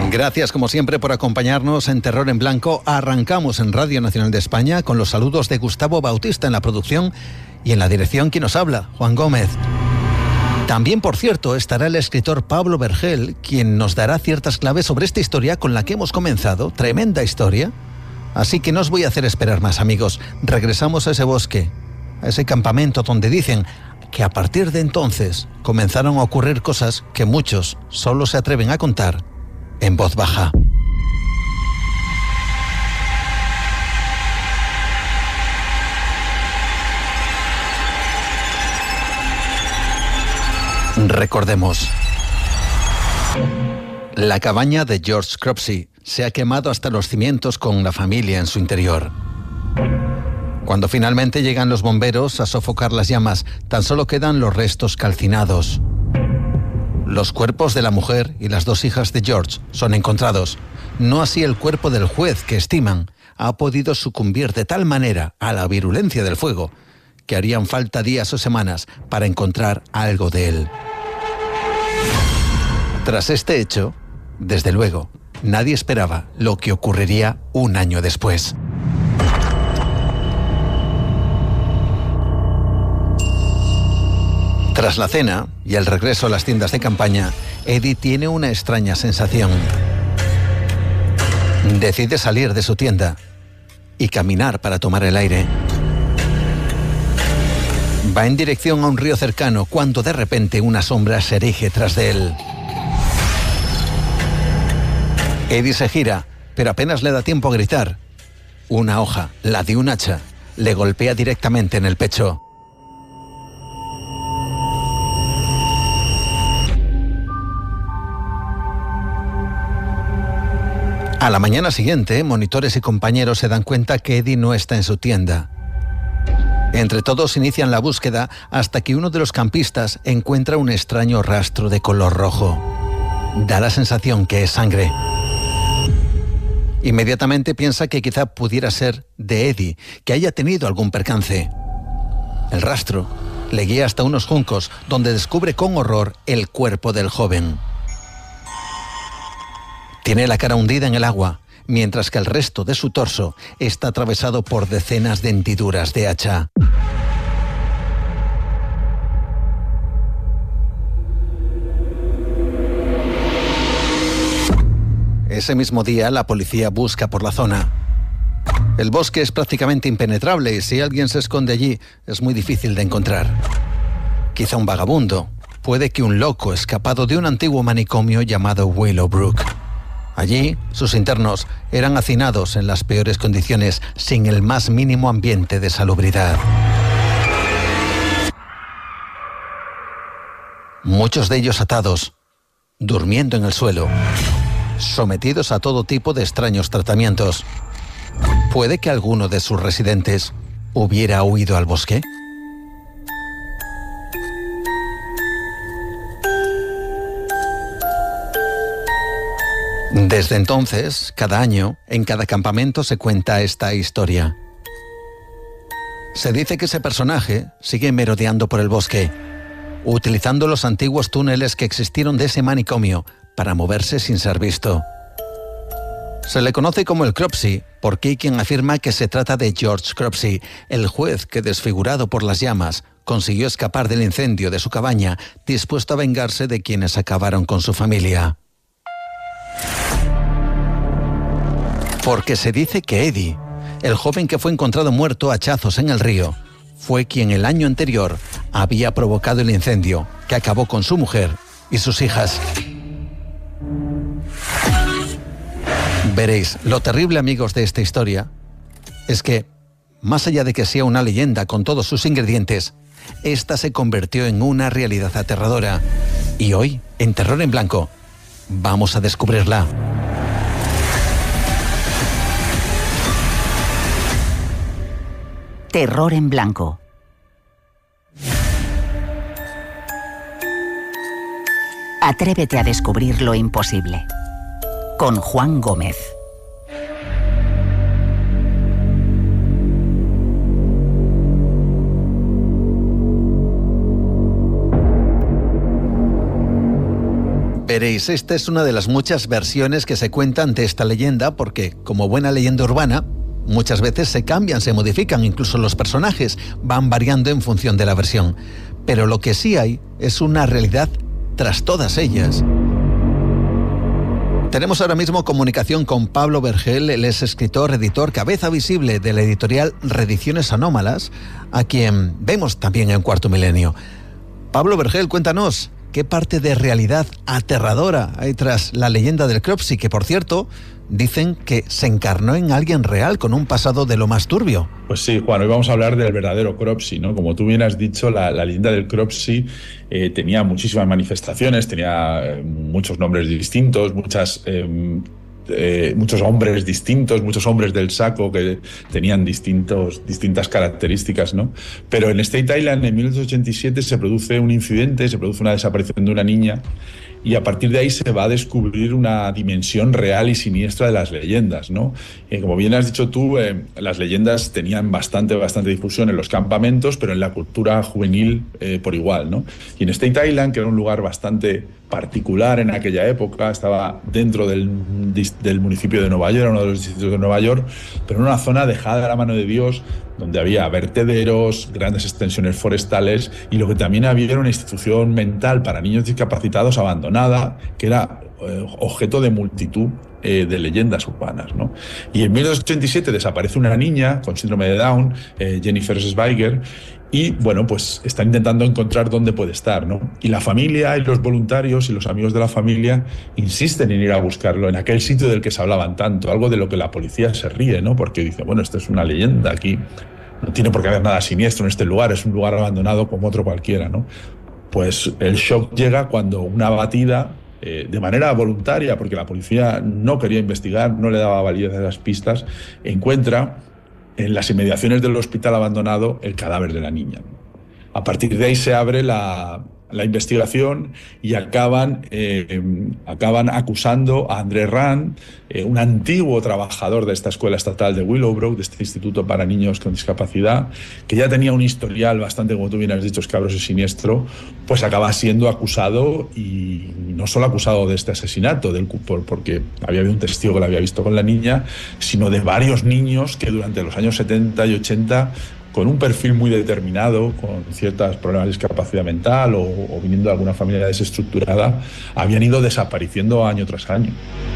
Gracias, como siempre, por acompañarnos en Terror en Blanco. Arrancamos en Radio Nacional de España con los saludos de Gustavo Bautista en la producción y en la dirección quien nos habla, Juan Gómez. También, por cierto, estará el escritor Pablo Vergel, quien nos dará ciertas claves sobre esta historia con la que hemos comenzado. Tremenda historia. Así que no os voy a hacer esperar más, amigos. Regresamos a ese bosque, a ese campamento donde dicen que a partir de entonces comenzaron a ocurrir cosas que muchos solo se atreven a contar en voz baja. Recordemos. La cabaña de George Cropsey se ha quemado hasta los cimientos con la familia en su interior. Cuando finalmente llegan los bomberos a sofocar las llamas, tan solo quedan los restos calcinados. Los cuerpos de la mujer y las dos hijas de George son encontrados. No así el cuerpo del juez que estiman ha podido sucumbir de tal manera a la virulencia del fuego que harían falta días o semanas para encontrar algo de él. Tras este hecho, desde luego, nadie esperaba lo que ocurriría un año después. Tras la cena y el regreso a las tiendas de campaña, Eddie tiene una extraña sensación. Decide salir de su tienda y caminar para tomar el aire. Va en dirección a un río cercano cuando de repente una sombra se erige tras de él. Eddie se gira, pero apenas le da tiempo a gritar. Una hoja, la de un hacha, le golpea directamente en el pecho. A la mañana siguiente, monitores y compañeros se dan cuenta que Eddie no está en su tienda. Entre todos inician la búsqueda hasta que uno de los campistas encuentra un extraño rastro de color rojo. Da la sensación que es sangre. Inmediatamente piensa que quizá pudiera ser de Eddie, que haya tenido algún percance. El rastro le guía hasta unos juncos, donde descubre con horror el cuerpo del joven. Tiene la cara hundida en el agua, mientras que el resto de su torso está atravesado por decenas de hendiduras de hacha. Ese mismo día, la policía busca por la zona. El bosque es prácticamente impenetrable y si alguien se esconde allí, es muy difícil de encontrar. Quizá un vagabundo, puede que un loco escapado de un antiguo manicomio llamado Willowbrook. Allí, sus internos eran hacinados en las peores condiciones, sin el más mínimo ambiente de salubridad. Muchos de ellos atados, durmiendo en el suelo, sometidos a todo tipo de extraños tratamientos. ¿Puede que alguno de sus residentes hubiera huido al bosque? Desde entonces, cada año, en cada campamento se cuenta esta historia. Se dice que ese personaje sigue merodeando por el bosque, utilizando los antiguos túneles que existieron de ese manicomio para moverse sin ser visto. Se le conoce como el Cropsey, porque hay quien afirma que se trata de George Cropsey, el juez que, desfigurado por las llamas, consiguió escapar del incendio de su cabaña, dispuesto a vengarse de quienes acabaron con su familia. Porque se dice que Eddie, el joven que fue encontrado muerto a hachazos en el río, fue quien el año anterior había provocado el incendio que acabó con su mujer y sus hijas. Veréis, lo terrible, amigos, de esta historia es que, más allá de que sea una leyenda con todos sus ingredientes, esta se convirtió en una realidad aterradora. Y hoy, en Terror en Blanco, vamos a descubrirla. Terror en Blanco. Atrévete a descubrir lo imposible. Con Juan Gómez. Veréis, esta es una de las muchas versiones que se cuentan de esta leyenda, porque, como buena leyenda urbana, muchas veces se cambian, se modifican, incluso los personajes van variando en función de la versión. Pero lo que sí hay es una realidad tras todas ellas. Tenemos ahora mismo comunicación con Pablo Vergel, él es escritor, editor, cabeza visible de la editorial Reediciones Anómalas, a quien vemos también en Cuarto Milenio. Pablo Vergel, cuéntanos, ¿qué parte de realidad aterradora hay tras la leyenda del Cropsey, que por cierto dicen que se encarnó en alguien real con un pasado de lo más turbio? Pues sí, Juan, hoy vamos a hablar del verdadero Cropsey, ¿no? Como tú bien has dicho, la leyenda del Cropsey tenía muchísimas manifestaciones, tenía muchos nombres distintos, muchos hombres distintos, muchos hombres del saco que tenían distintas características, ¿no? Pero en State Island, en 1987, se produce un incidente, se produce una desaparición de una niña, y a partir de ahí se va a descubrir una dimensión real y siniestra de las leyendas, ¿no? Como bien has dicho tú, las leyendas tenían bastante difusión en los campamentos, pero en la cultura juvenil por igual, ¿no? Y en State Island, que era un lugar bastante particular en aquella época, estaba dentro del municipio de Nueva York, uno de los distritos de Nueva York, pero en una zona dejada a la mano de Dios, donde había vertederos, grandes extensiones forestales, y lo que también había era una institución mental para niños discapacitados abandonada, que era objeto de multitud de leyendas urbanas, ¿no? Y en 1987 desaparece una niña con síndrome de Down, Jennifer Schweiger, y bueno, pues están intentando encontrar dónde puede estar, ¿no? Y la familia y los voluntarios y los amigos de la familia insisten en ir a buscarlo en aquel sitio del que se hablaban tanto, algo de lo que la policía se ríe, ¿no? Porque dice, bueno, esto es una leyenda, aquí no tiene por qué haber nada siniestro en este lugar, es un lugar abandonado como otro cualquiera, ¿no? Pues el shock llega cuando una abatida, de manera voluntaria, porque la policía no quería investigar, no le daba validez a las pistas, encuentra en las inmediaciones del hospital abandonado el cadáver de la niña. A partir de ahí se abre la investigación y acaban acusando a André Rand, un antiguo trabajador de esta escuela estatal de Willowbrook, de este instituto para niños con discapacidad, que ya tenía un historial bastante, como tú bien has dicho, escabroso y siniestro, pues acaba siendo acusado, y no solo acusado de este asesinato, porque había habido un testigo que lo había visto con la niña, sino de varios niños que durante los años 70 y 80, con un perfil muy determinado, con ciertos problemas de discapacidad mental o viniendo de alguna familia desestructurada, habían ido desapareciendo año tras año.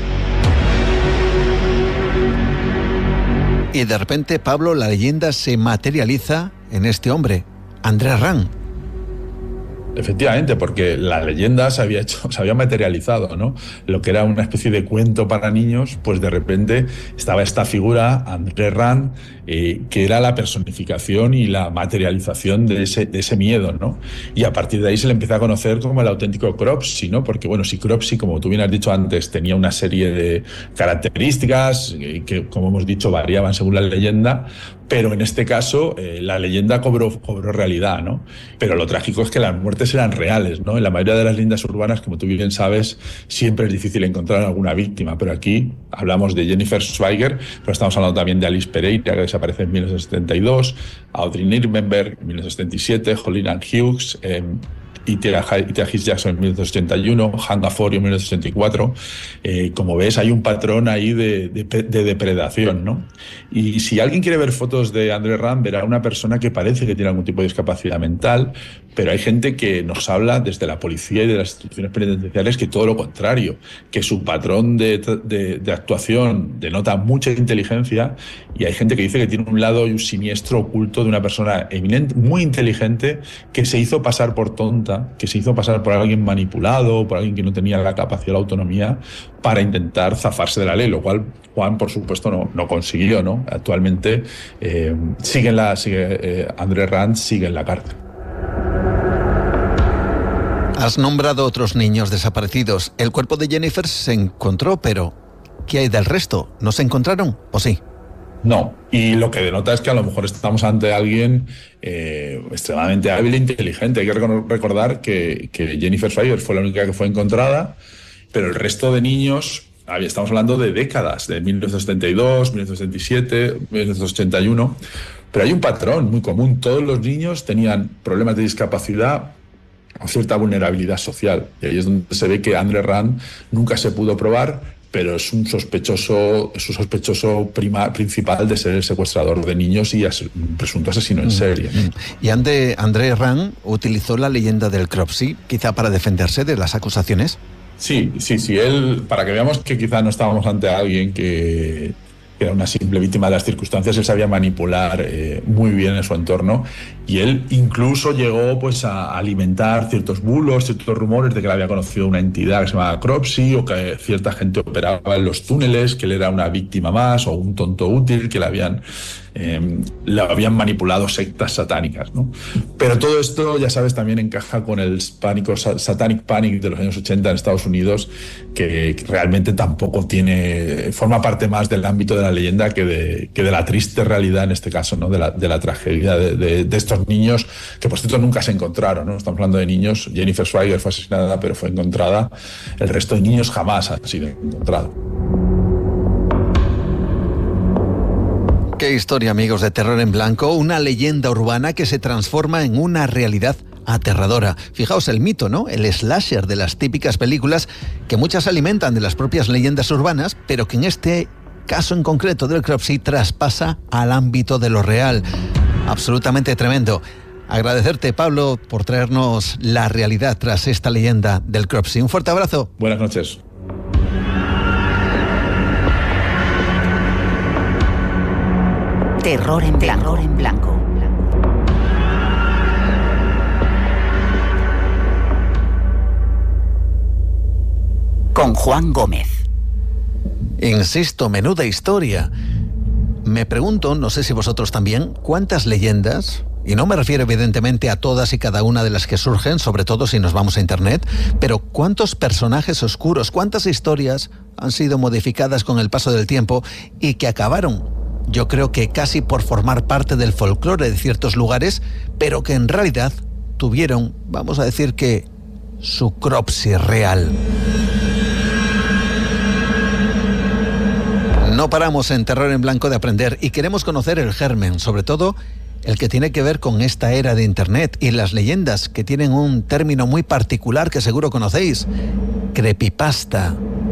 Y de repente, Pablo, la leyenda se materializa en este hombre, André Rand. Efectivamente, porque la leyenda se había materializado, ¿no? Lo que era una especie de cuento para niños, pues de repente estaba esta figura, André Rand, que era la personificación y la materialización de ese miedo, ¿no? Y a partir de ahí se le empieza a conocer como el auténtico Cropsey, ¿no? Porque, bueno, si Cropsey, como tú bien has dicho antes, tenía una serie de características que, como hemos dicho, variaban según la leyenda, pero en este caso la leyenda cobró realidad, ¿no? Pero lo trágico es que las muertes eran reales, ¿no? En la mayoría de las leyendas urbanas, como tú bien sabes, siempre es difícil encontrar alguna víctima, pero aquí hablamos de Jennifer Schweiger, pero estamos hablando también de Alice Pereira, que desaparece en 1972, Audrey Nirmenberg en 1977, Holly Ann Hughes, y Tia Jackson en 1981, Hanga Forio en 1984. Como ves, hay un patrón ahí de depredación, ¿no? Y si alguien quiere ver fotos de André Rand, verá una persona que parece que tiene algún tipo de discapacidad mental, pero hay gente que nos habla desde la policía y de las instituciones penitenciarias que todo lo contrario, que su patrón de actuación denota mucha inteligencia, y hay gente que dice que tiene un lado y un siniestro oculto de una persona eminente, muy inteligente, que se hizo pasar por tonta, que se hizo pasar por alguien manipulado, por alguien que no tenía la capacidad o la autonomía para intentar zafarse de la ley, lo cual Juan, por supuesto, no consiguió, ¿no? Actualmente André Rand sigue en la cárcel. Has nombrado otros niños desaparecidos. El cuerpo de Jennifer se encontró, pero ¿qué hay del resto? ¿No se encontraron o sí? No, y lo que denota es que a lo mejor estamos ante alguien extremadamente hábil e inteligente. Hay que recordar que Jennifer Schweiger fue la única que fue encontrada, pero el resto de niños, estamos hablando de décadas, de 1972, 1977, 1981, pero hay un patrón muy común. Todos los niños tenían problemas de discapacidad cierta vulnerabilidad social. Y ahí es donde se ve que André Rand nunca se pudo probar, pero es un sospechoso principal de ser el secuestrador de niños y un presunto asesino en serie. ¿Y André Rand utilizó la leyenda del Cropsey quizá para defenderse de las acusaciones? Sí. Él, para que veamos que quizá no estábamos ante alguien que era una simple víctima de las circunstancias, él sabía manipular muy bien en su entorno, y él incluso llegó pues a alimentar ciertos bulos, ciertos rumores de que él había conocido una entidad que se llamaba Cropsey, o que cierta gente operaba en los túneles, que él era una víctima más o un tonto útil, que le habían manipulado sectas satánicas, ¿no? Pero todo esto, ya sabes, también encaja con el Satanic Panic de los años 80 en Estados Unidos, que realmente tampoco forma parte más del ámbito de la leyenda que de la triste realidad, en este caso, ¿no? de la tragedia de estos niños, que por cierto nunca se encontraron, ¿no? Estamos hablando de niños. Jennifer Schweiger fue asesinada, pero fue encontrada. El resto de niños jamás han sido encontrados. Qué historia, amigos, de Terror en Blanco, una leyenda urbana que se transforma en una realidad aterradora. Fijaos el mito, ¿no? El slasher de las típicas películas, que muchas alimentan de las propias leyendas urbanas, pero que en este caso en concreto del Cropsey traspasa al ámbito de lo real. Absolutamente tremendo. Agradecerte, Pablo, por traernos la realidad tras esta leyenda del Cropsey. Un fuerte abrazo. Buenas noches. Terror en blanco. Con Juan Gómez. Insisto, menuda historia. Me pregunto, no sé si vosotros también, ¿cuántas leyendas? Y no me refiero evidentemente a todas y cada una de las que surgen, sobre todo si nos vamos a internet, pero ¿cuántos personajes oscuros, cuántas historias han sido modificadas con el paso del tiempo y que acabaron, yo creo que casi por formar parte del folclore de ciertos lugares, pero que en realidad tuvieron, vamos a decir que, su Cropsey real? No paramos en Terror en Blanco de aprender y queremos conocer el germen, sobre todo el que tiene que ver con esta era de Internet y las leyendas, que tienen un término muy particular que seguro conocéis: creepypasta.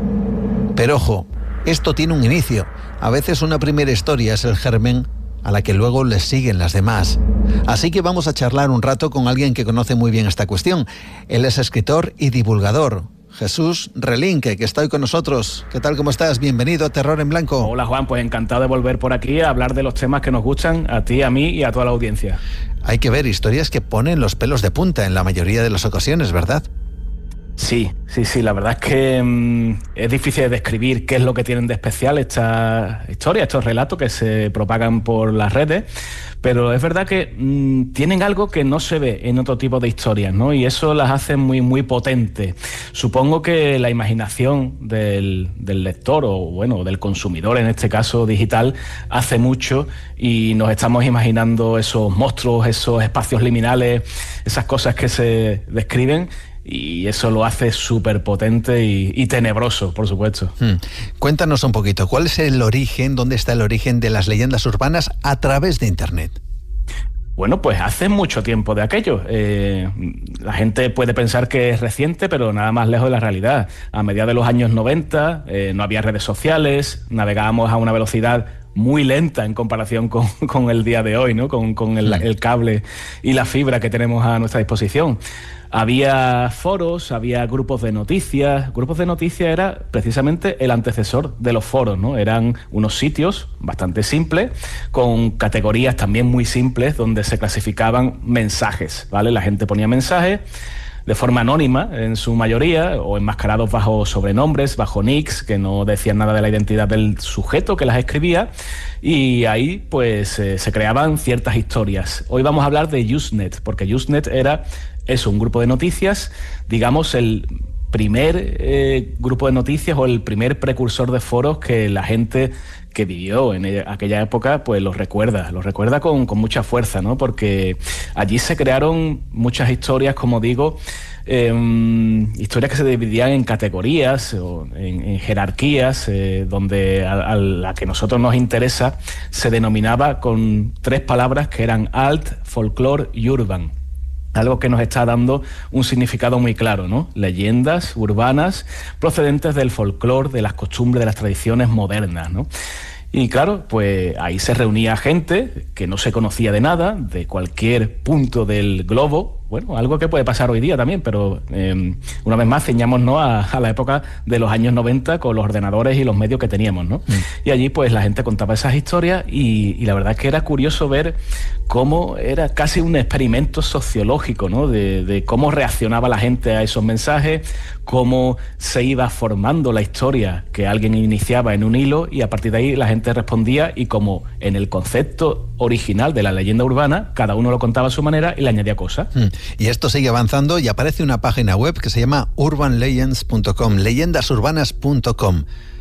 Pero ojo, esto tiene un inicio. A veces una primera historia es el germen a la que luego les siguen las demás. Así que vamos a charlar un rato con alguien que conoce muy bien esta cuestión. Él es escritor y divulgador, Jesús Relinque, que está hoy con nosotros. ¿Qué tal, cómo estás? Bienvenido a Terror en Blanco. Hola, Juan, pues encantado de volver por aquí a hablar de los temas que nos gustan a ti, a mí y a toda la audiencia. Hay que ver historias que ponen los pelos de punta en la mayoría de las ocasiones, ¿verdad? Sí, la verdad es que es difícil de describir qué es lo que tienen de especial estas historias, estos relatos que se propagan por las redes, pero es verdad que tienen algo que no se ve en otro tipo de historias, ¿no? Y eso las hace muy, muy potentes. Supongo que la imaginación del lector, o bueno, del consumidor, en este caso digital, hace mucho, y nos estamos imaginando esos monstruos, esos espacios liminales, esas cosas que se describen, y eso lo hace súper potente y tenebroso, por supuesto. Cuéntanos un poquito, ¿cuál es el origen, dónde está el origen de las leyendas urbanas a través de Internet? Bueno, pues hace mucho tiempo de aquello. La gente puede pensar que es reciente, pero nada más lejos de la realidad. A mediados de los años 90 no había redes sociales, navegábamos a una velocidad muy lenta en comparación con el día de hoy, ¿no? Con el cable y la fibra que tenemos a nuestra disposición. Había foros, había grupos de noticias. Grupos de noticias era precisamente el antecesor de los foros, ¿no? Eran unos sitios bastante simples, con categorías también muy simples, donde se clasificaban mensajes, ¿vale? La gente ponía mensajes de forma anónima, en su mayoría, o enmascarados bajo sobrenombres, bajo nicks, que no decían nada de la identidad del sujeto que las escribía, y ahí pues se creaban ciertas historias. Hoy vamos a hablar de Usenet, porque Usenet era eso, un grupo de noticias, digamos el primer grupo de noticias o el primer precursor de foros que la gente que vivió en aquella época pues los recuerda con mucha fuerza, ¿no? Porque allí se crearon muchas historias, como digo, historias que se dividían en categorías o en jerarquías, donde a la que nosotros nos interesa se denominaba con 3 palabras que eran alt, folklore y urban. algo que nos está dando un significado muy claro, ¿no? Leyendas urbanas procedentes del folclore, de las costumbres, de las tradiciones modernas, ¿no? Y claro, pues ahí se reunía gente que no se conocía de nada, de cualquier punto del globo. Bueno, algo que puede pasar hoy día también, pero una vez más ceñámonos a la época de los años 90 con los ordenadores y los medios que teníamos, ¿no? Y allí pues la gente contaba esas historias y la verdad es que era curioso ver cómo era casi un experimento sociológico, ¿no? De cómo reaccionaba la gente a esos mensajes, cómo se iba formando la historia que alguien iniciaba en un hilo y a partir de ahí la gente respondía, y como en el concepto original de la leyenda urbana, cada uno lo contaba a su manera y le añadía cosas. Y esto sigue avanzando y aparece una página web que se llama urbanlegends.com, leyendasurbanas.com.